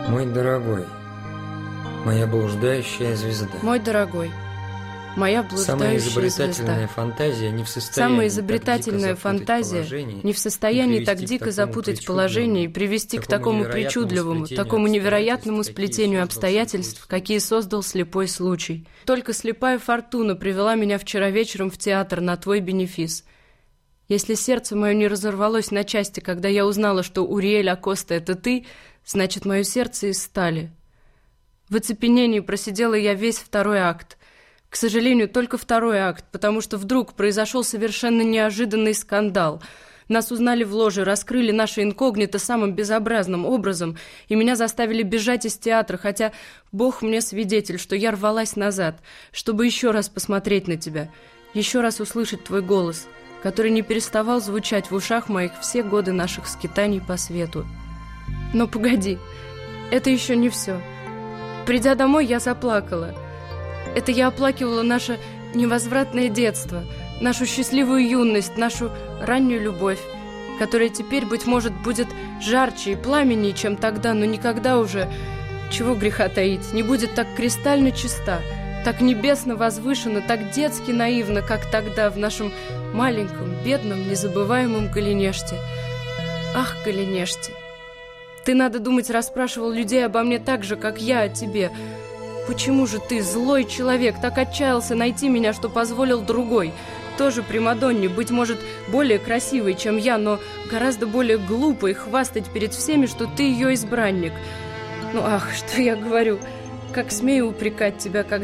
Мой дорогой, моя блуждающая звезда. Мой дорогой, моя блуждающая изобретательная звезда. фантазия не в состоянии Самая изобретательная фантазия не в состоянии так дико запутать положение и привести к такому причудливому, такому невероятному сплетению обстоятельств, какие создал слепой случай. Только слепая фортуна привела меня вчера вечером в театр на твой бенефис. Если сердце мое не разорвалось на части, когда я узнала, что Уриэль Акоста — это ты, значит, мое сердце из стали. В оцепенении просидела я весь второй акт. К сожалению, только второй акт, потому что вдруг произошел совершенно неожиданный скандал. Нас узнали в ложе, раскрыли наше инкогнито самым безобразным образом, и меня заставили бежать из театра, хотя Бог мне свидетель, что я рвалась назад, чтобы еще раз посмотреть на тебя, еще раз услышать твой голос, который не переставал звучать в ушах моих все годы наших скитаний по свету. Но погоди, это еще не все. Придя домой, я заплакала. Это я оплакивала наше невозвратное детство, нашу счастливую юность, нашу раннюю любовь, которая теперь, быть может, будет жарче и пламеннее, чем тогда, но никогда уже, чего греха таить, не будет так кристально чиста, так небесно возвышена, так детски наивна, как тогда в нашем маленьком, бедном, незабываемом Голенеште. Ах, Голенеште! Ты, надо думать, расспрашивал людей обо мне так же, как я о тебе. Почему же ты, злой человек, так отчаялся найти меня, что позволил другой, тоже примадонне, быть может, более красивой, чем я, но гораздо более глупой, хвастать перед всеми, что ты ее избранник? Ну, ах, что я говорю, как смею упрекать тебя, когда